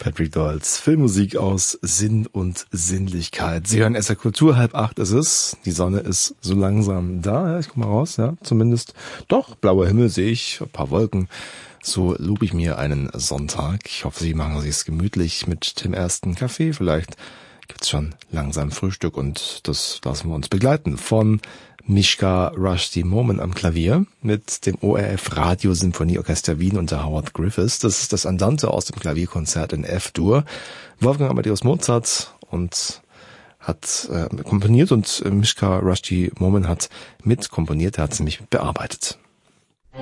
Patrick Doyles Filmmusik aus Sinn und Sinnlichkeit. Sie hören SR Kultur, 7:30 ist es. Die Sonne ist so langsam da. Ja, ich guck mal raus, ja, zumindest. Doch, blauer Himmel sehe ich, ein paar Wolken. So lobe ich mir einen Sonntag. Ich hoffe, Sie machen sich's gemütlich mit dem ersten Kaffee. Vielleicht gibt's schon langsam Frühstück und das lassen wir uns begleiten von Mishka Rushdie Momen am Klavier mit dem ORF Radio Symphonieorchester Wien unter Howard Griffiths. Das ist das Andante aus dem Klavierkonzert in F-Dur. Wolfgang Amadeus Mozart und hat komponiert und Mishka Rushdie Momen hat mitkomponiert, er hat es nämlich bearbeitet.